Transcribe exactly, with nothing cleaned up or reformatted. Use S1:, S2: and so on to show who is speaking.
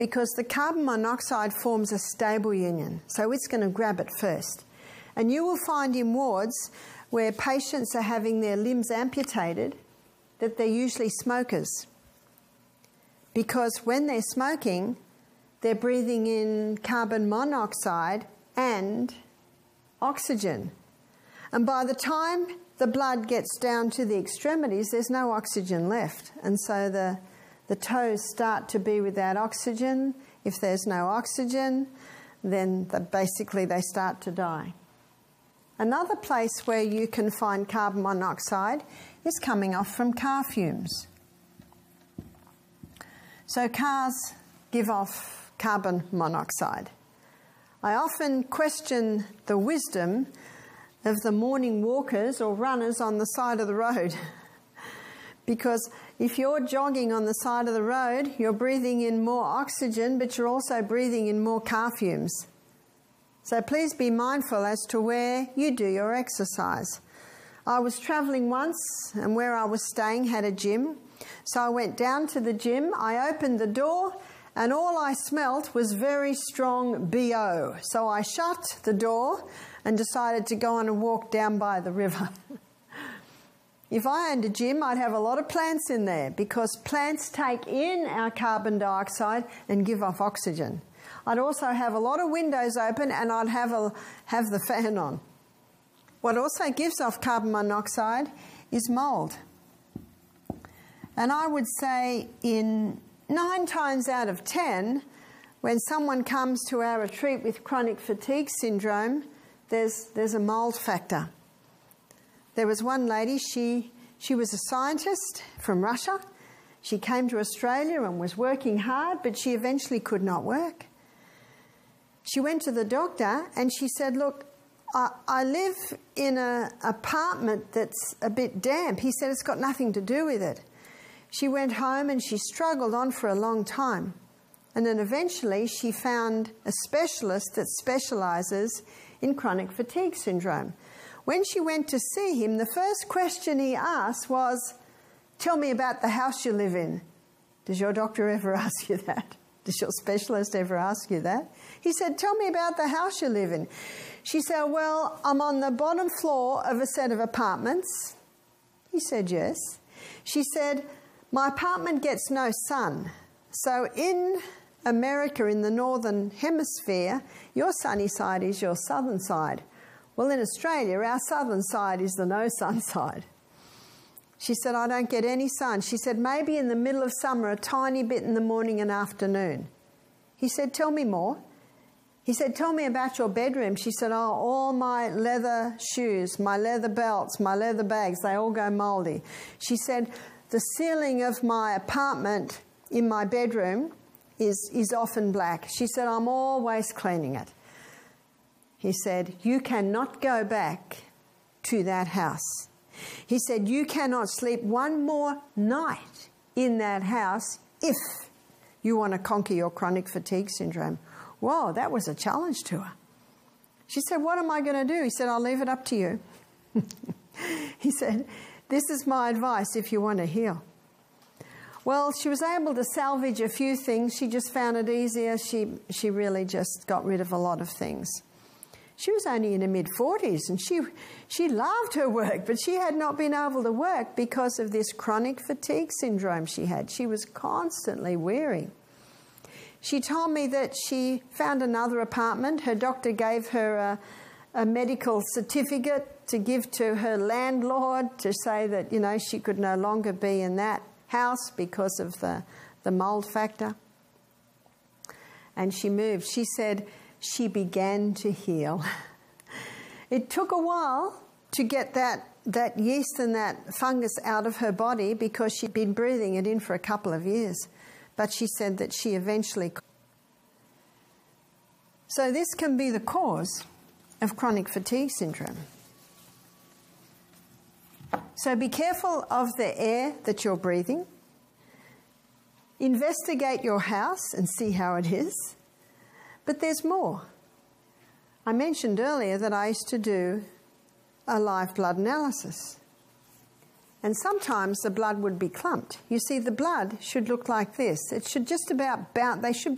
S1: because the carbon monoxide forms a stable union, so it's going to grab it first. And you will find in wards where patients are having their limbs amputated that they're usually smokers, because when they're smoking, they're breathing in carbon monoxide and oxygen. And by the time the blood gets down to the extremities, there's no oxygen left. And so the, the toes start to be without oxygen. If there's no oxygen, then the, basically they start to die. Another place where you can find carbon monoxide is coming off from car fumes. So cars give off carbon monoxide. I often question the wisdom of the morning walkers or runners on the side of the road. Because if you're jogging on the side of the road, you're breathing in more oxygen, but you're also breathing in more car fumes. So please be mindful as to where you do your exercise. I was travelling once, and where I was staying had a gym. So I went down to the gym, I opened the door, and all I smelt was very strong B O. So I shut the door and decided to go on a walk down by the river. If I owned a gym, I'd have a lot of plants in there, because plants take in our carbon dioxide and give off oxygen. I'd also have a lot of windows open, and I'd have, a, have the fan on. What also gives off carbon monoxide is mould. And I would say in nine times out of ten, when someone comes to our retreat with chronic fatigue syndrome, there's, there's a mould factor. There was one lady, she, she was a scientist from Russia. She came to Australia and was working hard, but she eventually could not work. She went to the doctor and she said, look, I, I live in an apartment that's a bit damp. He said, it's got nothing to do with it. She went home and she struggled on for a long time. And then eventually she found a specialist that specialises in chronic fatigue syndrome. When she went to see him, the first question he asked was, tell me about the house you live in. Does your doctor ever ask you that? Does your specialist ever ask you that? He said, tell me about the house you live in. She said, well, I'm on the bottom floor of a set of apartments. He said, yes. She said, my apartment gets no sun. So in America, in the northern hemisphere, your sunny side is your southern side. Well, in Australia, our southern side is the no sun side. She said, I don't get any sun. She said, maybe in the middle of summer, a tiny bit in the morning and afternoon. He said, tell me more. He said, tell me about your bedroom. She said, oh, all my leather shoes, my leather belts, my leather bags, they all go mouldy. She said, the ceiling of my apartment in my bedroom is, is often black. She said, I'm always cleaning it. He said, you cannot go back to that house. He said, you cannot sleep one more night in that house if you want to conquer your chronic fatigue syndrome. Whoa, that was a challenge to her. She said, what am I going to do? He said, I'll leave it up to you. He said, this is my advice if you want to heal. Well, she was able to salvage a few things. She just found it easier. She, she really just got rid of a lot of things. She was only in her mid-forties and she, she loved her work, but she had not been able to work because of this chronic fatigue syndrome she had. She was constantly weary. She told me that she found another apartment. Her doctor gave her a, a medical certificate to give to her landlord to say that, you know, she could no longer be in that house because of the, the mould factor. And she moved. She said she began to heal. It took a while to get that, that yeast and that fungus out of her body because she'd been breathing it in for a couple of years. But she said that she eventually... So this can be the cause of chronic fatigue syndrome. So be careful of the air that you're breathing. Investigate your house and see how it is. But there's more. I mentioned earlier that I used to do a live blood analysis. And sometimes the blood would be clumped. You see, the blood should look like this. It should just about bounce. They should